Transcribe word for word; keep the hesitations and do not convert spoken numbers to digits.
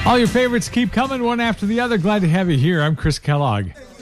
All your favorites keep coming one after the other. Glad to have you here. I'm Chris Kellogg.